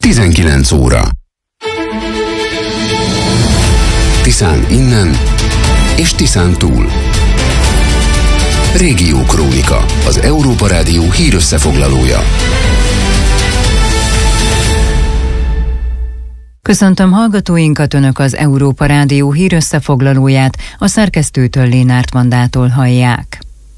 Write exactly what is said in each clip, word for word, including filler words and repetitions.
tizenkilenc óra. Tiszán innen és Tiszán túl. Régiókrónika, az Európa Rádió hírösszefoglalója. Köszöntöm hallgatóinkat, Önök az Európa Rádió hírösszefoglalóját, a szerkesztőtől Lénárt Mandától hallják.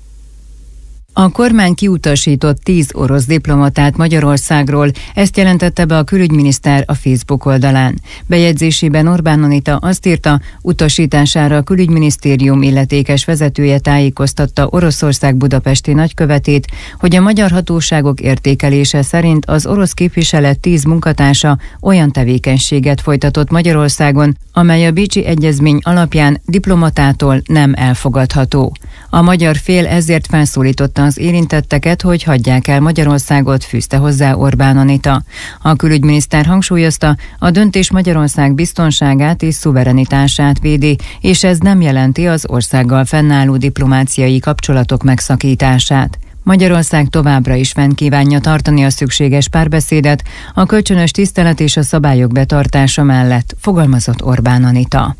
A kormány kiutasított tíz orosz diplomatát Magyarországról, ezt jelentette be a külügyminiszter a Facebook oldalán. Bejegyzésében Orbán Anita azt írta, utasítására a külügyminisztérium illetékes vezetője tájékoztatta Oroszország budapesti nagykövetét, hogy a magyar hatóságok értékelése szerint az orosz képviselet tíz munkatársa olyan tevékenységet folytatott Magyarországon, amely a Bécsi Egyezmény alapján diplomatától nem elfogadható. A magyar fél ezért felszólította az érintetteket, hogy hagyják el Magyarországot, fűzte hozzá Orbán Anita. A külügyminiszter hangsúlyozta, a döntés Magyarország biztonságát és szuverenitását védi, és ez nem jelenti az országgal fennálló diplomáciai kapcsolatok megszakítását. Magyarország továbbra is fenn kívánja tartani a szükséges párbeszédet, a kölcsönös tisztelet és a szabályok betartása mellett, fogalmazott Orbán Anita.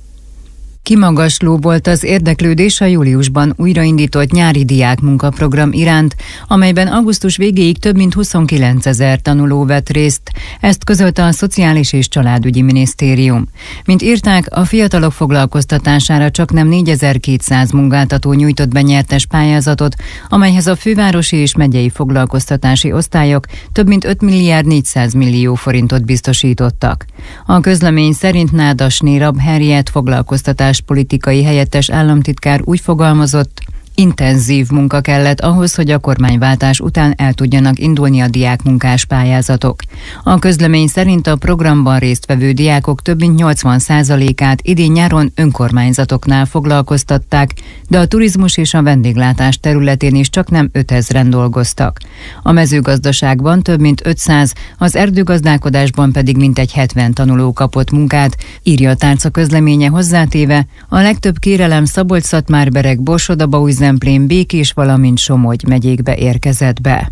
Kimagasló volt az érdeklődés a júliusban újraindított nyári diák munkaprogram iránt, amelyben augusztus végéig több mint huszonkilencezer tanuló vett részt, ezt közölte a Szociális és Családügyi Minisztérium. Mint írták, a fiatalok foglalkoztatására csaknem négyezer-kétszáz munkáltató nyújtott be nyertes pályázatot, amelyhez a fővárosi és megyei foglalkoztatási osztályok több mint öt milliárd négyszáz millió forintot biztosítottak. A közlemény szerint Nádasné Rab Henriett foglalkoztatás politikai helyettes államtitkár úgy fogalmazott, intenzív munka kellett ahhoz, hogy a kormányváltás után el tudjanak indulni a diákmunkás pályázatok. A közlemény szerint a programban résztvevő diákok több mint nyolcvan százalékát idén nyáron önkormányzatoknál foglalkoztatták, de a turizmus és a vendéglátás területén is csaknem ötezren dolgoztak. A mezőgazdaságban több mint ötszáz, az erdőgazdálkodásban pedig mintegy hetven tanuló kapott munkát, írja a tárca közleménye hozzátéve, a legtöbb kérelem Szabolcs-Szatmár-Bereg, Borsod-Abaúj-Zemplén, Békés, valamint Somogy megyékbe érkezett be.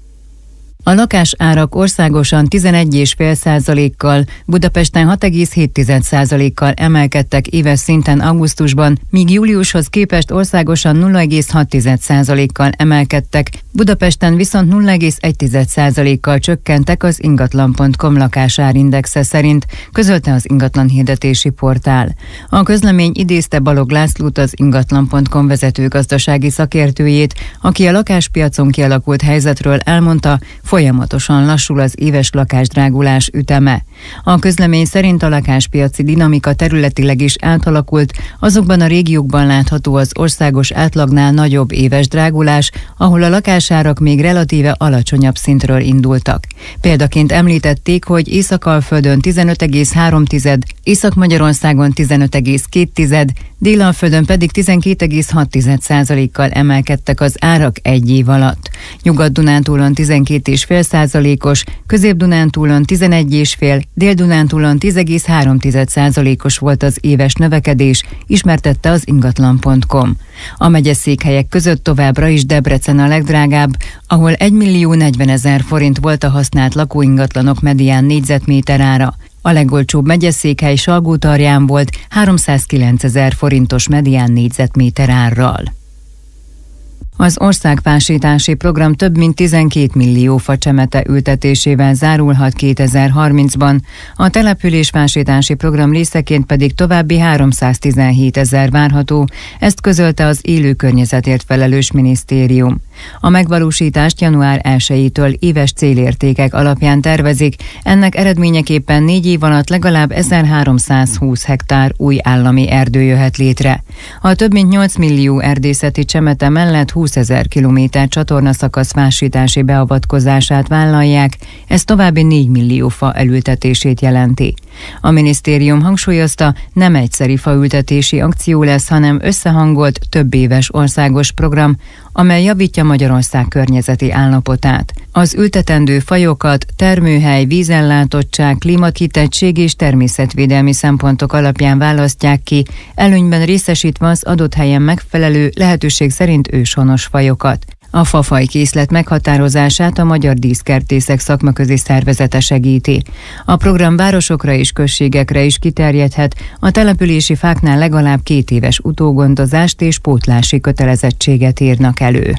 A lakásárak országosan tizenegy egész öt százalékkal, Budapesten hat egész hét százalékkal emelkedtek éves szinten augusztusban, míg júliushoz képest országosan nulla egész hat százalékkal emelkedtek, Budapesten viszont nulla egész egy százalékkal csökkentek az ingatlan pont com lakásárindexe szerint, közölte az ingatlan hirdetési portál. A közlemény idézte Balog Lászlót, az ingatlan pont com vezető gazdasági szakértőjét, aki a lakáspiacon kialakult helyzetről elmondta, folyamatosan lassul az éves lakásdrágulás üteme. A közlemény szerint a lakáspiaci dinamika területileg is átalakult, azokban a régiókban látható az országos átlagnál nagyobb éves drágulás, ahol a lakásárak még relatíve alacsonyabb szintről indultak. Példaként említették, hogy Észak-Alföldön tizenöt egész három, Észak-Magyarországon tizenöt egész két, Dél-Alföldön pedig tizenkét egész hat százalékkal emelkedtek az árak egy év alatt. Nyugat-Dunántúlon tizenkét egész öt százalékos, Közép-Dunántúlon tizenegy egész öt, Dél-Dunántúlon tíz egész három százalékos volt az éves növekedés, ismertette az ingatlan pont com. A megyeszékhelyek között továbbra is Debrecen a legdrágább, ahol egymillió negyvenezer forint volt a használt lakóingatlanok medián négyzetméter ára. A legolcsóbb megyeszékhely Salgótarján volt háromszázkilencezer forintos medián négyzetméter árral. Az országfásítási program több mint tizenkét millió facsemete ültetésével zárulhat kétezer-harmincban, a településfásítási program részeként pedig további háromszáztizenhét ezer várható, ezt közölte az élő környezetért felelős minisztérium. A megvalósítást január elsejétől éves célértékek alapján tervezik, ennek eredményeképpen négy év alatt legalább ezerháromszázhúsz hektár új állami erdő jöhet létre. A több mint nyolc millió erdészeti csemete mellett húszezer kilométer csatornaszakasz fásítási beavatkozását vállalják, ez további négy millió fa elültetését jelenti. A minisztérium hangsúlyozta, nem egyszeri faültetési akció lesz, hanem összehangolt, több éves országos program, amely javítja Magyarország környezeti állapotát. Az ültetendő fajokat termőhely, vízellátottság, klímakitettség és természetvédelmi szempontok alapján választják ki, előnyben részesítve az adott helyen megfelelő, lehetőség szerint őshonos fajokat. A fafajkészlet meghatározását a Magyar Díszkertészek Szakmaközi Szervezete segíti. A program városokra és községekre is kiterjedhet, a települési fáknál legalább két éves utógondozást és pótlási kötelezettséget írnak elő.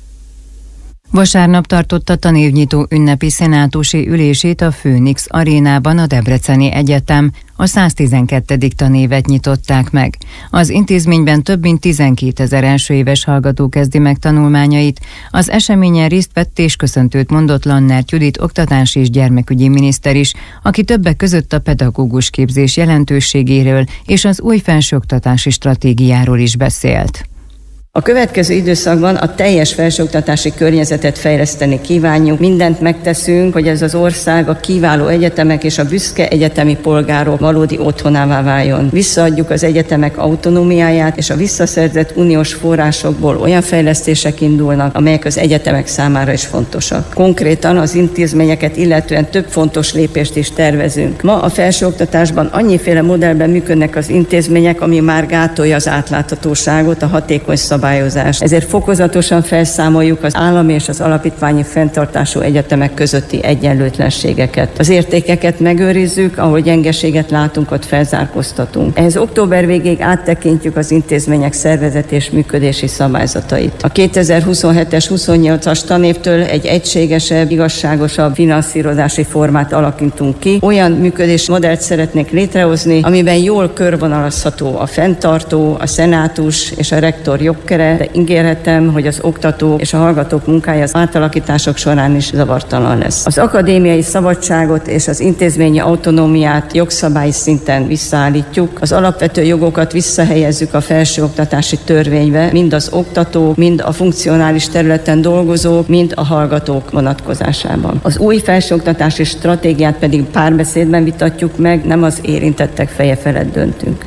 Vasárnap tartotta tanévnyitó ünnepi szenátusi ülését a Főnix arénában a Debreceni Egyetem. A száztizenkettedik tanévet nyitották meg. Az intézményben több mint tizenkétezer elsőéves hallgató kezdi meg tanulmányait. Az eseményen részt vett és köszöntőt mondott Lannert Judit oktatási és gyermekügyi miniszter is, aki többek között a pedagógus képzés jelentőségéről és az új felsőoktatási stratégiáról is beszélt. A következő időszakban a teljes felsőoktatási környezetet fejleszteni kívánjuk. Mindent megteszünk, hogy ez az ország a kiváló egyetemek és a büszke egyetemi polgárok valódi otthonává váljon. Visszaadjuk az egyetemek autonómiáját, és a visszaszerzett uniós forrásokból olyan fejlesztések indulnak, amelyek az egyetemek számára is fontosak. Konkrétan az intézményeket illetően több fontos lépést is tervezünk. Ma a felsőoktatásban annyiféle modellben működnek az intézmények, ami már gátolja az átláthatóságot, a hatékony szabályozást. Ezért fokozatosan felszámoljuk az állami és az alapítványi fenntartású egyetemek közötti egyenlőtlenségeket. Az értékeket megőrizzük, ahol gyengeséget látunk, ott felzárkóztatunk. Ehhez október végéig áttekintjük az intézmények szervezet és működési szabályzatait. A kétezer-huszonhetes huszonnyolcas tanévtől egy egységesebb, igazságosabb finanszírozási formát alakítunk ki. Olyan működési modellt szeretnék létrehozni, amiben jól körvonalazható a fenntartó, a szenátus és a rektor jogköre, de ígérhetem, hogy az oktató és a hallgatók munkája az átalakítások során is zavartalan lesz. Az akadémiai szabadságot és az intézményi autonómiát jogszabályi szinten visszaállítjuk, az alapvető jogokat visszahelyezzük a felsőoktatási törvénybe, mind az oktató, mind a funkcionális területen dolgozók, mind a hallgatók vonatkozásában. Az új felsőoktatási stratégiát pedig párbeszédben vitatjuk meg, nem az érintettek feje felett döntünk.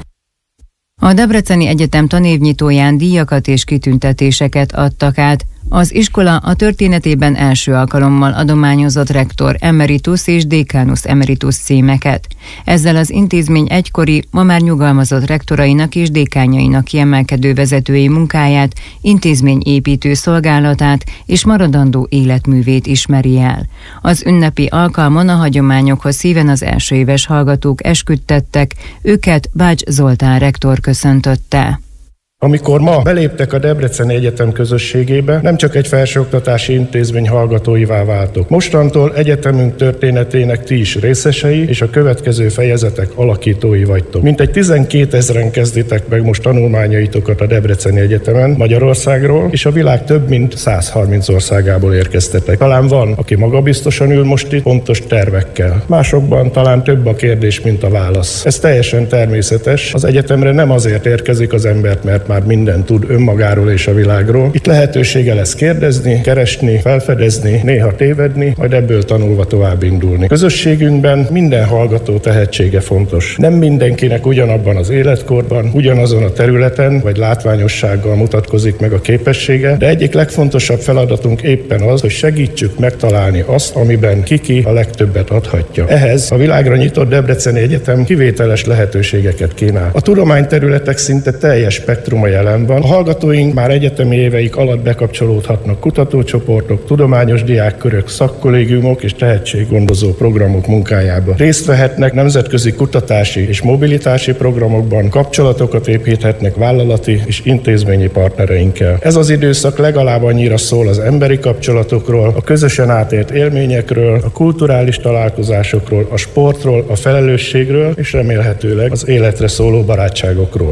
A Debreceni Egyetem tanévnyitóján díjakat és kitüntetéseket adtak át. Az iskola a történetében első alkalommal adományozott rektor emeritus és dékánusz emeritus címeket. Ezzel az intézmény egykori, ma már nyugalmazott rektorainak és dékányainak kiemelkedő vezetői munkáját, intézményépítő szolgálatát és maradandó életművét ismeri el. Az ünnepi alkalmon a hagyományokhoz szíven az elsőéves hallgatók esküdtettek, őket Bács Zoltán rektor köszöntötte. Amikor ma beléptek a Debreceni Egyetem közösségébe, nem csak egy felsőoktatási intézmény hallgatóivá váltok. Mostantól egyetemünk történetének ti is részesei, és a következő fejezetek alakítói vagytok. Mintegy tizenkétezren kezditek meg most tanulmányaitokat a Debreceni Egyetemen, Magyarországról, és a világ több mint százharminc országából érkeztetek. Talán van, aki magabiztosan ül most itt, pontos tervekkel. Másokban talán több a kérdés, mint a válasz. Ez teljesen természetes. Az egyetemre nem azért érkezik az embert, mert már mindent tud önmagáról és a világról. Itt lehetősége lesz kérdezni, keresni, felfedezni, néha tévedni, majd ebből tanulva tovább indulni. Közösségünkben minden hallgató tehetsége fontos. Nem mindenkinek ugyanabban az életkorban, ugyanazon a területen vagy látványossággal mutatkozik meg a képessége, de egyik legfontosabb feladatunk éppen az, hogy segítsük megtalálni azt, amiben kiki a legtöbbet adhatja. Ehhez a világra nyitott Debreceni Egyetem kivételes lehetőségeket kínál. A tudományterületek szinte teljes spektrum a jelen van. A hallgatóink már egyetemi éveik alatt bekapcsolódhatnak kutatócsoportok, tudományos diákkörök, szakkollégiumok és tehetséggondozó programok munkájába. Részt vehetnek nemzetközi kutatási és mobilitási programokban, kapcsolatokat építhetnek vállalati és intézményi partnereinkkel. Ez az időszak legalább annyira szól az emberi kapcsolatokról, a közösen átélt élményekről, a kulturális találkozásokról, a sportról, a felelősségről és remélhetőleg az életre szóló barátságokról.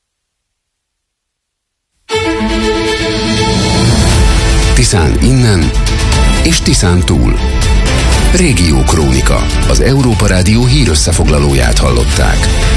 Tiszán innen és Tiszán túl. Régiókrónika, az Európa Rádió hírösszefoglalóját hallották.